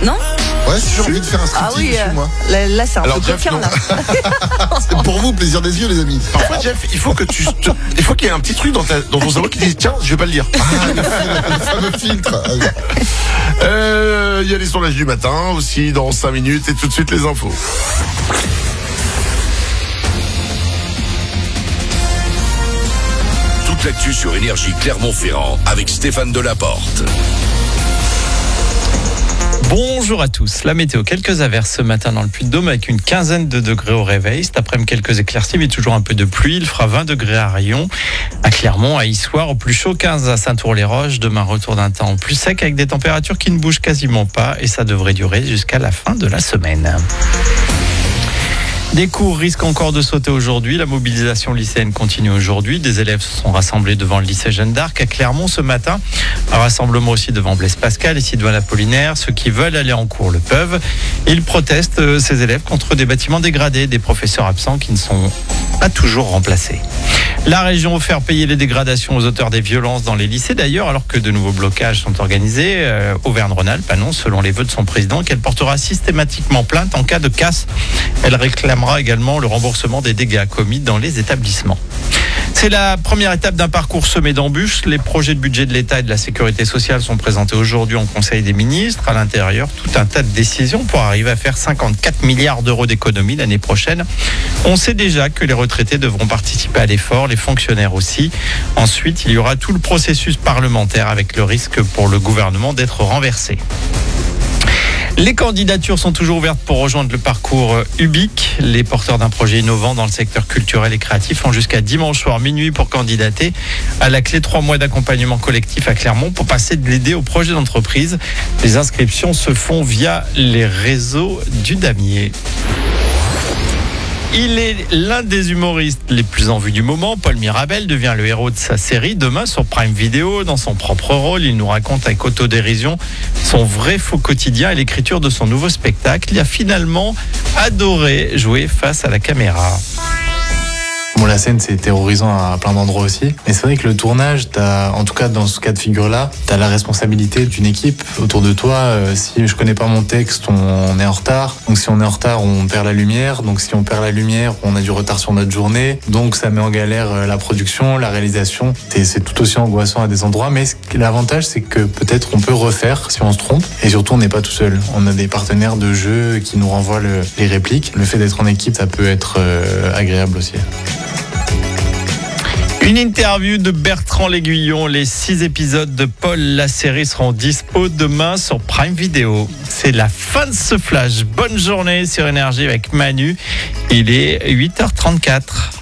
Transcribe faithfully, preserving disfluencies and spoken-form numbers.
Non ? Ouais, si j'ai envie de faire un striptease, Ah oui, chez moi. là, là, c'est un Alors, peu Jeff, coquin, non. là. C'est pour vous, plaisir des yeux, les amis. Parfois, Jeff, il faut que tu, te- il faut qu'il y ait un petit truc dans, ta, dans ton cerveau qui dit tiens, je vais pas le dire. Ah, le, fil- le fameux filtre. Ah, oui. Euh, il y a les sondages du matin aussi dans cinq minutes et tout de suite les infos. Toute l'actu sur Énergie Clermont-Ferrand avec Stéphane Delaporte. Bonjour à tous. La météo, quelques averses ce matin dans le Puy-de-Dôme avec une quinzaine de degrés au réveil. Cet après-midi, quelques éclaircies, mais toujours un peu de pluie. Il fera vingt degrés à Rion, à Clermont, à Issoire, au plus chaud quinze à Saint-Ours-les-Roches. Demain, retour d'un temps plus sec avec des températures qui ne bougent quasiment pas et ça devrait durer jusqu'à la fin de la semaine. Des cours risquent encore de sauter aujourd'hui. La mobilisation lycéenne continue aujourd'hui. Des élèves se sont rassemblés devant le lycée Jeanne d'Arc à Clermont ce matin. Un rassemblement aussi devant Blaise Pascal et Sidoine Apollinaire. Ceux qui veulent aller en cours le peuvent. Ils protestent, euh, ces élèves, contre des bâtiments dégradés, des professeurs absents qui ne sont pas toujours remplacés. La région veut faire payer les dégradations aux auteurs des violences dans les lycées d'ailleurs, alors que de nouveaux blocages sont organisés. Euh, Auvergne-Rhône-Alpes annonce, selon les vœux de son président, qu'elle portera systématiquement plainte en cas de casse. Elle réclamera également le remboursement des dégâts commis dans les établissements. C'est la première étape d'un parcours semé d'embûches. Les projets de budget de l'État et de la Sécurité sociale sont présentés aujourd'hui en Conseil des ministres. À l'intérieur, tout un tas de décisions pour arriver à faire cinquante-quatre milliards d'euros d'économies l'année prochaine. On sait déjà que les retraités devront participer à l'effort, les fonctionnaires aussi. Ensuite, il y aura tout le processus parlementaire avec le risque pour le gouvernement d'être renversé. Les candidatures sont toujours ouvertes pour rejoindre le parcours Ubique. Les porteurs d'un projet innovant dans le secteur culturel et créatif ont jusqu'à dimanche soir minuit pour candidater. À la clé, trois mois d'accompagnement collectif à Clermont pour passer de l'idée au projet d'entreprise. Les inscriptions se font via les réseaux du Damier. Il est l'un des humoristes les plus en vue du moment. Paul Mirabel devient le héros de sa série demain sur Prime Video. Dans son propre rôle, il nous raconte avec autodérision son vrai faux quotidien et l'écriture de son nouveau spectacle. Il a finalement adoré jouer face à la caméra. Bon, la scène, c'est terrorisant à plein d'endroits aussi. Mais c'est vrai que le tournage, t'as, en tout cas dans ce cas de figure-là, t'as la responsabilité d'une équipe autour de toi. Euh, si je connais pas mon texte, on est en retard. Donc si on est en retard, on perd la lumière. Donc si on perd la lumière, on a du retard sur notre journée. Donc ça met en galère euh, la production, la réalisation. Et c'est tout aussi angoissant à des endroits. Mais l'avantage, c'est que peut-être on peut refaire si on se trompe. Et surtout, on n'est pas tout seul. On a des partenaires de jeu qui nous renvoient le, les répliques. Le fait d'être en équipe, ça peut être euh, agréable aussi. Une interview de Bertrand L'Aiguillon. Les six épisodes de Paul, la série, seront dispo demain sur Prime Video. C'est la fin de ce flash. Bonne journée sur Énergie avec Manu. Il est huit heures trente-quatre.